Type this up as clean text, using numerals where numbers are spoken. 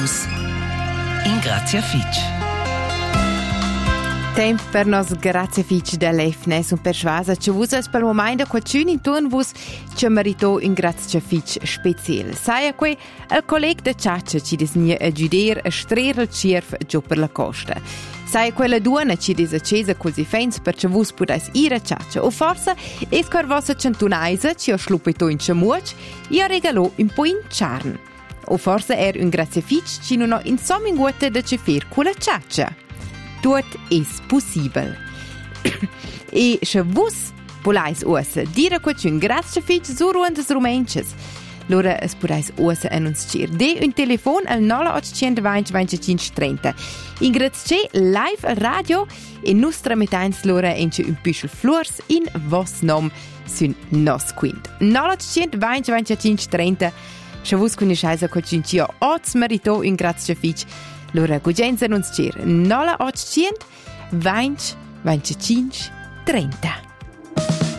vus in Grazia Fitch. Tempo per nos grazie fitch dell'EFNE sono persuasa che vus es per il momento qualcuno intorno vus ci merito in grazie fitch speciale. Sai qui il collega de Ciaccia ci disegna a giudere a strere il cirf giù per la costa. Sai quella duana ci disaccesa così fens perché vus potais ir a Ciaccia o forse es quar vostra centunaisa ci ho slupito in Ciamuc e regalò un po' in Ciarn. O forse un grazie fitch ci non ho insomma in guata da ci fer con la Ciaccia. Tutto è possibile. E se vos volais ossa dire qualcun grazie fitch su ruandes rumenches, allora es podais ossa annunciar de un telefon al 0820 25 30. In grazie live al radio e nostra mettens lora ence un pischel flors in vos nom sun nos quint. 0820 25 30. Se vos conosceis qualcun ci ha oz merito un grazie fitch, allora gugenza non c'era 0800 20 25 30.